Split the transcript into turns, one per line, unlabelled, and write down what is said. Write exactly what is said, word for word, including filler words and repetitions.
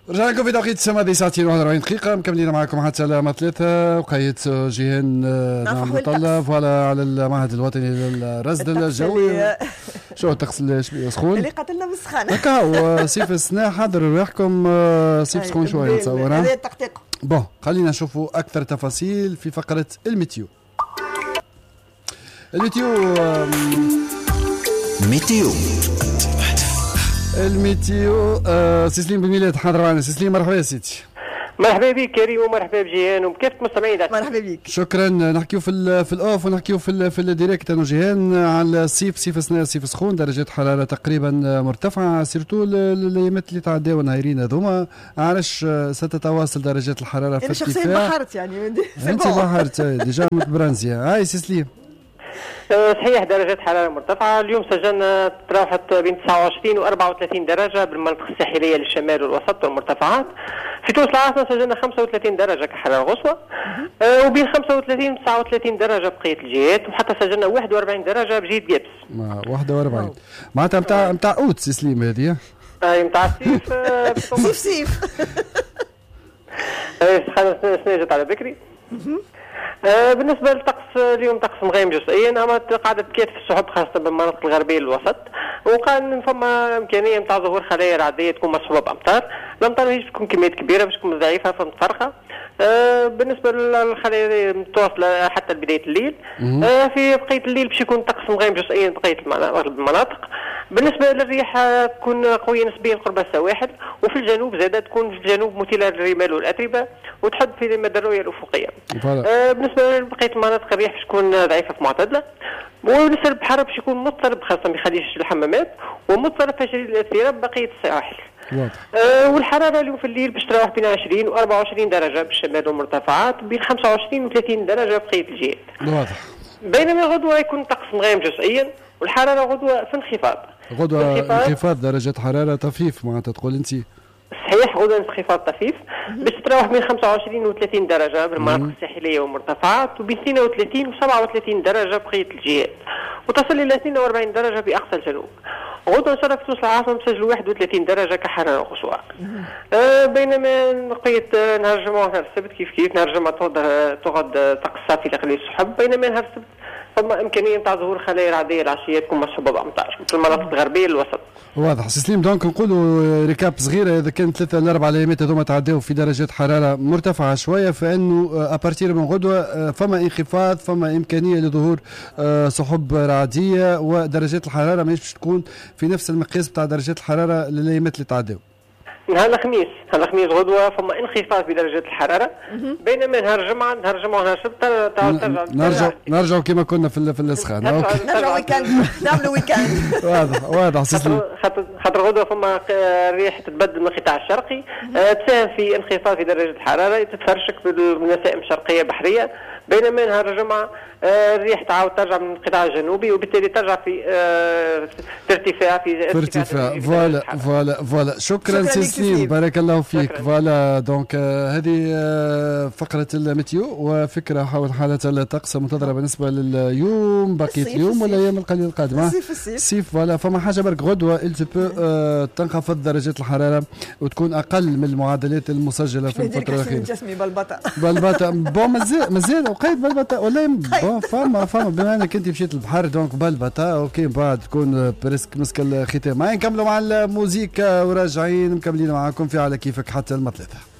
رجعنا لكم في توقيت السماء دي ساعتين واحد وأربعين دقيقة مكملين معكم حتى لما ثلاثة. وقيت جيهان نعم مطلة فوالا على المعهد الوطني للرصد الجوي. شو الطقس شوية سخون
اللي قتلنا بالسخانة
هكا. وصيف السنة حضروا ريحكم صيف سخون شوية نتصور.
هذا التقطيق.
بون خلينا نشوفوا أكثر تفاصيل في فقرة الميتيو. الميتيو
ميتيو
الميتيو آه سيسليم بالميلاد حاضر معنا. سيسليم مرحبا يا سيدي.
مرحبا بك كريم ومرحبا بجيهان وبكافة المستمعين.
مرحبا بك.
شكرا. نحكيو في ال في الاوف ونحكيو في ال في الديريكت انا وجيهان على الصيف صيف سنة صيف سخون درجات حراره تقريبا مرتفعه سيرتو الايامات اللي تعداو نهارين هذوما. علاش ستتواصل درجات الحراره في
الارتفاع؟ انا شخصيا بحرت يعني
انت بحرت ديجا متبرانزيه. هاي سيسليم
صحيح درجات حراره مرتفعه. اليوم سجلنا تراوحت بين تسعة وعشرين و أربعة وثلاثين درجه بالمناطق الساحليه للشمال والوسط والمرتفعات. في تونس العاصمه سجلنا خمسة وثلاثين درجه كحراره غصوى أه وبين خمسة وثلاثين و تسعة وثلاثين درجه بقيه الجهات. وحتى سجلنا واحد وأربعين درجه بجهه جابس.
واحد وأربعين معناتها نتاع نتاع اوت سيسليم هذه.
اي نتاع الصيف
صيف صيف
خلينا سنجت على بكري. آه بالنسبه للطقس اليوم طقس مغيم جزئيا اما قاعده تكات في السحب خاصه بالمناطق الغربيه للوسط. وكان فما امكانيه نتاع ظهور خلايا رعديه تكون مصحوبه بامطار. الامطار ماهيش تكون كميات كبيره باش تكون ضعيفه فمتفرقه. آه بالنسبه للخلايا متواصله حتى بدايه الليل. آه في بقيه الليل باش يكون طقس مغيم جزئيا بقيه المناطق. بالنسبه للريح تكون قويه نسبيا قرب السواحل وفي الجنوب زادت تكون في الجنوب مثيره للرمال والاتربه وتحد في المدى الرؤيه الافقيه. آه بالنسبه لبقيه المناطق الريح باش تكون ضعيفه في معتدله. وبالنسبه للبحر باش يكون مضطرب خاصه ما يخليش الحمامات ومضطرب في شديد الاثير بقيه السواحل. آه والحراره اليوم في الليل باش تروح بين عشرين و أربعة وعشرين درجه بالشمال والمرتفعات وبين خمسة وعشرين و ثلاثين درجه بقيه الجهات.
واضح.
بينما غدوه يكون طقس مغيم جزئيا والحراره غدوه في انخفاض.
غدوه انخفاض درجات حراره طفيف معناتها تقول انت.
صحيح غدوه انخفاض طفيف باش تتراوح بين خمسة وعشرين و ثلاثين درجه بالمناطق الساحليه والمرتفعات وبين اثنين وثلاثين و سبعة وثلاثين درجه بقيه الجهات وتصل الى اثنين وأربعين درجه باقصى الجنوب. غدوه ان شاء الله في تونس العاصمه مسجلوا واحد وثلاثين درجه كحراره قصوى. آه بينما بقيه نهار الجمعه ونهار السبت كيف كيف نهار الجمعه تغد طقس صافي لقليل السحب. بينما نهار السبت فما امكانيه نتاع ظهور خلايا رعديه العشيه تكون مصحوبه بامطار في المناطق الغربيه للوسط.
واضح. سليم دونك نقولوا ريكاب صغيره اذا كانت ثلاثه لاربع ايامات هذوما تعداو في درجات حراره مرتفعه شويه فانه ابارتير من غدوه فما انخفاض فما امكانيه لظهور سحب رعديه ودرجات الحراره ماهيش باش تكون في نفس المقياس بتاع درجات الحراره للايامات اللي تعداو.
نهار الخميس نهار الخميس غدوه فما انخفاض في درجات الحراره. بينما نهار الجمعه نهار الجمعه ونهار السبت ترجع
نرجع نرجع كما كنا في في السخان.
نرجع ويكاند نعملوا ويكاند.
واضح واضح.
خاطر خاطر غدوه فما الريح تتبدل من القطاع الشرقي تساهم في انخفاض في درجه الحراره تتفرشك بالنسائم الشرقيه بحريه. بينما نهار الجمعه الريح تعاود ترجع من القطاع الجنوبي وبالتالي ترجع في ارتفاع في
ارتفاع. فوالا فوالا فوالا. شكرا سيسليم بارك الله فيك. فوالا دونك هذه فقره الميتيو وفكره حول حاله الطقس المنتظره بالنسبه لليوم بقيه اليوم والايام القليله القادمه. الصيف فوالا فما حاجه برك غدوه il peut تنخفض درجات الحراره وتكون اقل من المعدلات المسجله في الفتره الاخيره.
جسمي بلبطه
بلبطه بون مازال مازال وقيت بلبطه ولا بون فما فما بما انك انت مشيت للبحر دونك بلبطه اوكي بعد تكون بريسك مسك الختام. معي نكملوا مع الموزيك وراجعين مكملين معاكم في على كيفك حتى المطلثه.